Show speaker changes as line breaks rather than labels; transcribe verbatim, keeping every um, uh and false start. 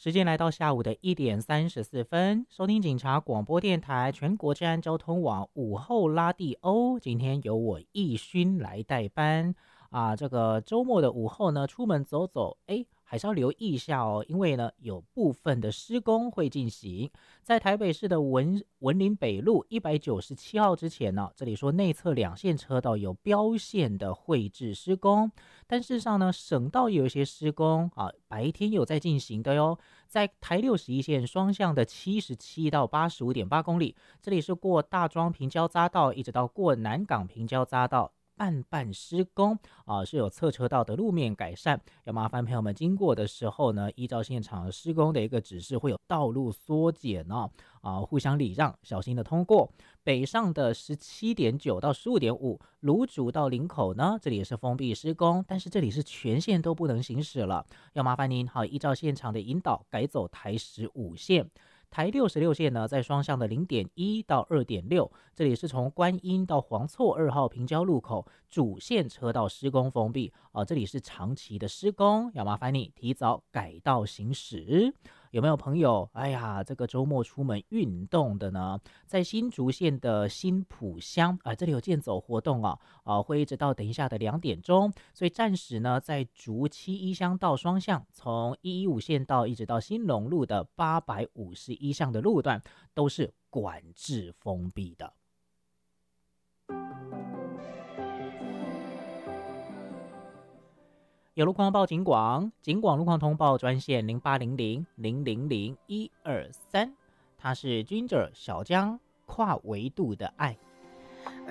时间来到下午的一点三十四分，收听警察广播电台全国治安交通网午后拉地欧，今天由我义勋来代班啊。这个周末的午后呢，出门走走，哎，还是要留意一下哦，因为呢有部分的施工会进行在台北市的文文林北路一百九十七号之前呢，这里说内侧两线车道有标线的绘制施工，但事实上呢，省道也有一些施工啊，白天有在进行的哟。在台六十一线双向的七十七到八十五点八公里，这里是过大庄平交匝道，一直到过南港平交匝道。半半施工啊，是有侧车道的路面改善，要麻烦朋友们经过的时候呢，依照现场施工的一个指示，会有道路缩减哦，啊，互相礼让，小心的通过。北上的十七点九到十五点五，芦竹到林口呢，这里也是封闭施工，但是这里是全线都不能行驶了，要麻烦您好依照现场的引导改走台十五线。台六十六线呢，在双向的 零点一 到 二点六， 这里是从观音到黄厝二号平交路口主线车道施工封闭啊，这里是长期的施工，要麻烦你提早改道行驶。有没有朋友哎呀这个周末出门运动的呢？在新竹县的新埔乡啊，这里有健走活动啊，啊会一直到等一下的两点钟，所以暂时呢在竹七一乡道双向，从一一五线道一直到新隆路的八百五十一巷的路段都是管制封闭的。有路况报警广，警广路况通报专线零八零零零零零一二三，它是 Ginger 小江跨维度的爱。